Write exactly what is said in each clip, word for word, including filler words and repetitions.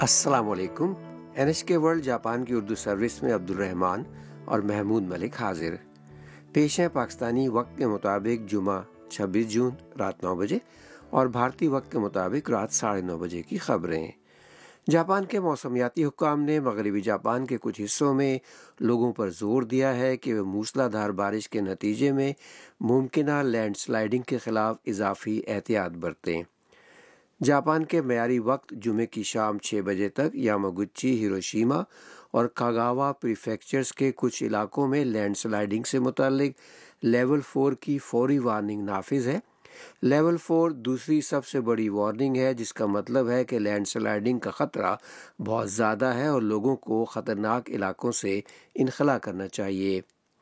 अस्सलाम वालेकुम। N H के वर्ल्ड जापान की उर्दू सर्विस में अब्दुल रहमान और महमूद मलिक हाजिर। पेश है पाकिस्तानी वक्त के मुताबिक जुमा छब्बीस जून रात नौ बजे और भारतीय वक्त के मुताबिक रात साढ़े नौ बजे की खबरें। जापान के मौसमियाती हुक्काम ने मगरबी जापान के कुछ हिस्सों में लोगों पर जोर दिया है कि वे मूसलाधार बारिश के नतीजे में मुमकिन लैंडस्लाइडिंग के खिलाफ इजाफी एहतियात बरतें। जापान के मयारी वक्त जुमे की शाम छः बजे तक यामागुची, हिरोशिमा और कागावा प्रीफेक्चर्स के कुछ इलाकों में लैंडस्लाइडिंग से मुतालिक लेवल फोर की फौरी वार्निंग नाफिज है। लेवल फोर दूसरी सबसे बड़ी वार्निंग है, जिसका मतलब है कि लैंडस्लाइडिंग का ख़तरा बहुत ज़्यादा है और लोगों को ख़तरनाक इलाकों से इनखला करना चाहिए।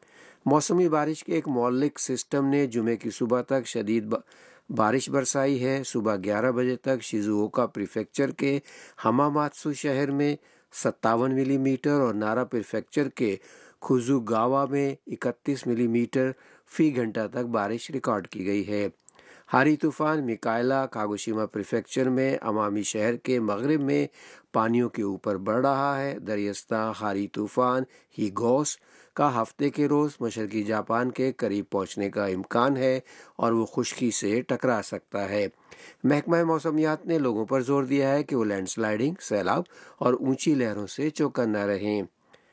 मौसमी बारिश के एक मौलिक सिस्टम ने जुमे की सुबह तक शदीद बारिश बरसाई है। सुबह ग्यारह बजे तक शिजुओका प्रीफेक्चर के हमामात्सु शहर में सत्तावन मिलीमीटर और नारा प्रीफेक्चर के खुजुगावा में इकतीस मिलीमीटर फी घंटा तक बारिश रिकॉर्ड की गई है। हारी तूफान मिकाएला कागोशिमा प्रीफेक्चर में अमामी शहर के मगरिब में पानियों के ऊपर बढ़ रहा है। दरियास्ता हारी तूफान हिगोस का हफ्ते के रोज़ मशरकी जापान के करीब पहुंचने का इम्कान है और वो खुश्की से टकरा सकता है। महकमा मौसमियात ने लोगों पर जोर दिया है कि वो लैंडस्लाइडिंग, सैलाब और ऊंची लहरों से चौकन्ना रहें।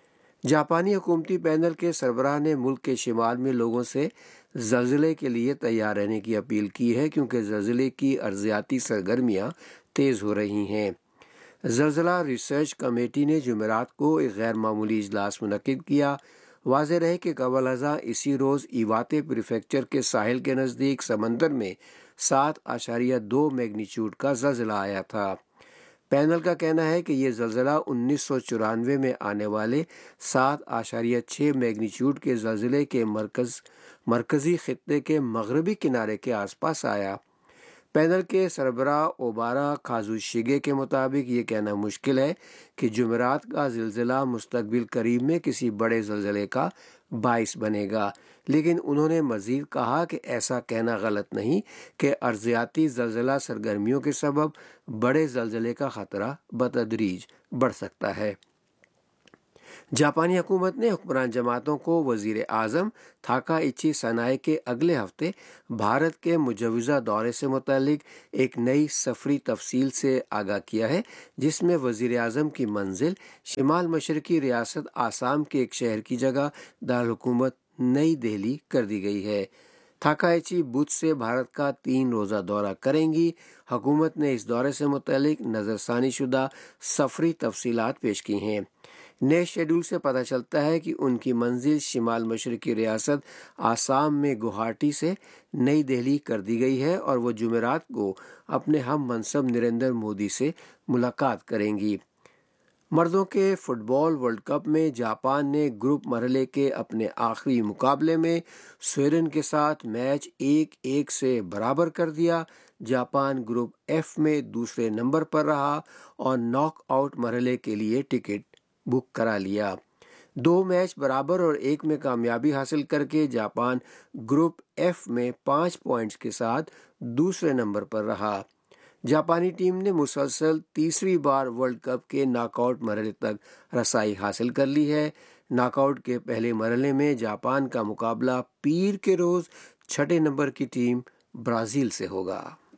जापानी हुकूमती पैनल के सरबराह ने मुल्क के शिमाल में लोगों से ज़लज़ले के लिए तैयार रहने की अपील की है, क्योंकि ज़लज़ले की अर्ज़ियाती सरगर्मियाँ तेज़ हो रही हैं। ज़लज़ला रिसर्च कमेटी ने जुमेरात को एक गैर मामूली इजलास मुनक्किद किया। वाज़ेह रहे कि कबल अज़ा इसी रोज़ इवाते प्रीफेक्चर के साहिल के नज़दीक समंदर में सात आशारिया दो मैग्नीट्यूड का ज़लज़ला आया था। पैनल का कहना है कि ये ज़लज़ला उन्नीस सौ चौरानवे में आने वाले सात आशारिया छः मैग्नीट्यूड के ज़लज़ले के मरकज़ मरकज़ी ख़ित्ते के मगरबी किनारे के आसपास आया। पैनल के सरबराह ओबारा काजुशिगे के मुताबिक ये कहना मुश्किल है कि जुमेरात का ज़िलज़ला मुस्तक़बिल करीब में किसी बड़े ज़लज़ले का बाइस बनेगा, लेकिन उन्होंने मज़ीद कहा कि ऐसा कहना गलत नहीं कि अर्ज़ियाती ज़लज़ला सरगर्मियों के सबब बड़े ज़लज़ले का ख़तरा बतदरीज बढ़ सकता है। जापानी हुकूमत ने हुक्मरान जमातों को वज़ीर आज़म थाकाइची सनाए के अगले हफ्ते भारत के मुजवज़ा दौरे से मुतालिक एक नई सफरी तफसील से आगाह किया है, जिसमें वज़ीर आज़म की मंजिल शिमाल मशरकी रियासत आसाम के एक शहर की जगह दारुल-हुकूमत नई दिल्ली कर दी गई है। थाकाइची बुध से भारत का तीन रोज़ा दौरा करेंगी। हुकूमत ने इस दौरे से मुतालिक नज़रसानी शुदा सफरी तफसीलात पेश की हैं। नए शेड्यूल से पता चलता है कि उनकी मंजिल शिमाल मशरकी रियासत आसाम में गुवाहाटी से नई दिल्ली कर दी गई है और वो जुमेरात को अपने हम मनसब नरेंद्र मोदी से मुलाकात करेंगी। मर्दों के फुटबॉल वर्ल्ड कप में जापान ने ग्रुप मरहले के अपने आखिरी मुकाबले में स्वीडन के साथ मैच एक एक से बराबर कर दिया। जापान ग्रुप एफ में दूसरे नंबर पर रहा और नॉकआउट मरहले के लिए टिकट बुक करा लिया। दो मैच बराबर और एक में कामयाबी हासिल करके जापान ग्रुप एफ में पाँच पॉइंट्स के साथ दूसरे नंबर पर रहा। जापानी टीम ने मुसलसल तीसरी बार वर्ल्ड कप के नॉकआउट मरहले तक रसाई हासिल कर ली है। नॉकआउट के पहले मरहले में जापान का मुकाबला पीर के रोज़ छठे नंबर की टीम ब्राज़ील से होगा।